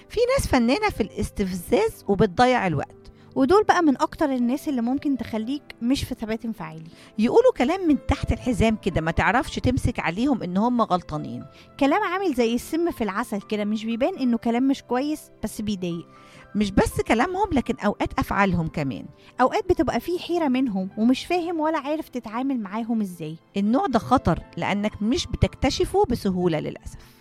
في ناس فنانة في الاستفزاز وبتضيع الوقت. ودول بقى من أكتر الناس اللي ممكن تخليك مش في ثبات انفعالي. يقولوا كلام من تحت الحزام كده، ما تعرفش تمسك عليهم إن هم غلطانين. كلام عامل زي السم في العسل كده، مش بيبان إنه كلام مش كويس بس بيضايق. مش بس كلامهم، لكن أوقات أفعالهم كمان. أوقات بتبقى فيه حيرة منهم ومش فاهم ولا عارف تتعامل معاهم إزاي. النوع ده خطر، لأنك مش بتكتشفه بسهولة للأسف.